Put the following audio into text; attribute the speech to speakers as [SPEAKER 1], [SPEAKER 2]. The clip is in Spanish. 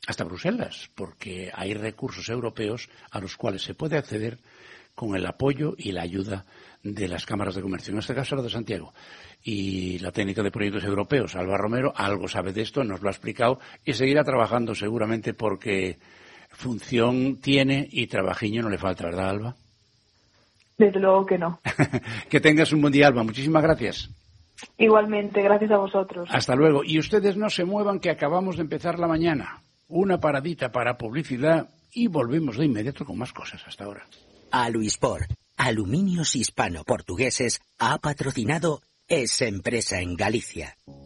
[SPEAKER 1] hasta Bruselas, porque hay recursos europeos a los cuales se puede acceder con el apoyo y la ayuda de las cámaras de comercio, en este caso la de Santiago. Y la técnica de proyectos europeos, Alba Romero, algo sabe de esto, nos lo ha explicado y seguirá trabajando seguramente porque función tiene y trabajiño no le falta, ¿verdad, Alba?
[SPEAKER 2] Desde luego que no.
[SPEAKER 1] Que tengas un buen día, Alba. Muchísimas gracias.
[SPEAKER 2] Igualmente, gracias a vosotros.
[SPEAKER 1] Hasta luego. Y ustedes no se muevan, que acabamos de empezar la mañana. Una paradita para publicidad y volvemos de inmediato con más cosas. Hasta ahora.
[SPEAKER 3] Aluisport, Aluminios Hispano-Portugueses, ha patrocinado esa empresa en Galicia.